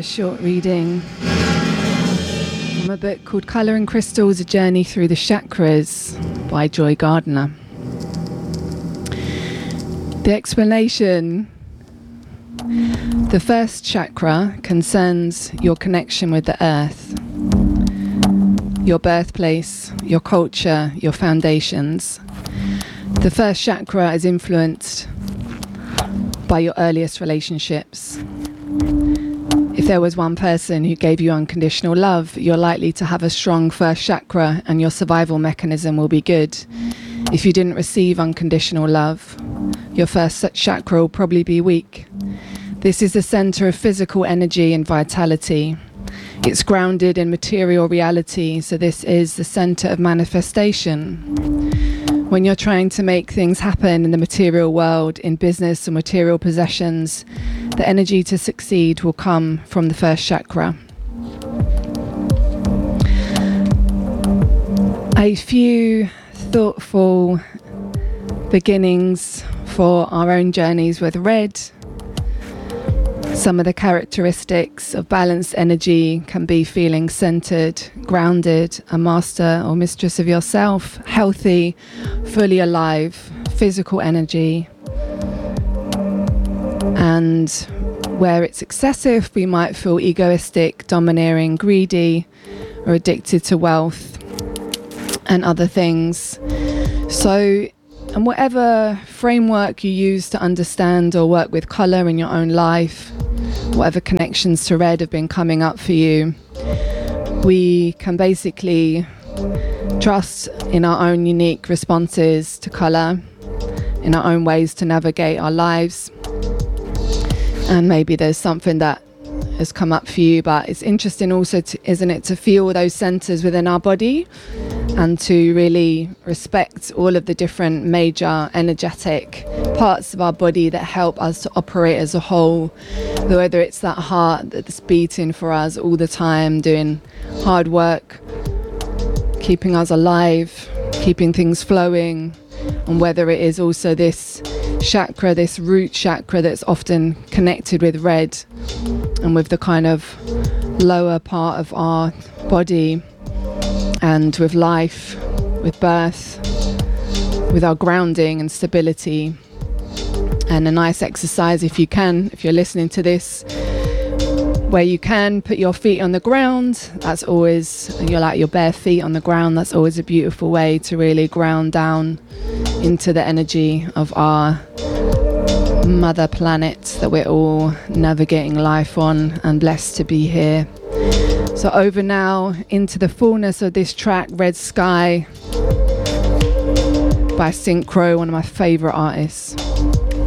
short reading from a book called Colour and Crystals, A Journey Through the Chakras by Joy Gardner. The explanation: the first chakra concerns your connection with the earth, your birthplace, your culture, your foundations. The first chakra is influenced by your earliest relationships. If there was one person who gave you unconditional love, you're likely to have a strong first chakra and your survival mechanism will be good. If you didn't receive unconditional love, your first chakra will probably be weak. This is the center of physical energy and vitality. It's grounded in material reality, so this is the center of manifestation. When you're trying to make things happen in the material world, in business and material possessions, the energy to succeed will come from the first chakra. A few thoughtful beginnings for our own journeys with red. Some of the characteristics of balanced energy can be feeling centered, grounded, a master or mistress of yourself, healthy, fully alive, physical energy. And where it's excessive, we might feel egoistic, domineering, greedy, or addicted to wealth and other things. So, and whatever framework you use to understand or work with colour in your own life, whatever connections to red have been coming up for you, we can basically trust in our own unique responses to colour, in our own ways to navigate our lives. And maybe there's something that has come up for you, but it's interesting also, isn't it, to feel those centres within our body and to really respect all of the different major energetic parts of our body that help us to operate as a whole, whether it's that heart that's beating for us all the time, doing hard work, keeping us alive, keeping things flowing, and whether it is also this chakra, this root chakra that's often connected with red and with the kind of lower part of our body and with life, with birth, with our grounding and stability. And a nice exercise, if you can, if you're listening to this, where you can put your feet on the ground, that's always, you're like your bare feet on the ground, that's always a beautiful way to really ground down into the energy of our mother planet that we're all navigating life on, and blessed to be here. So over now into the fullness of this track, Red Sky by Synchro, one of my favourite artists.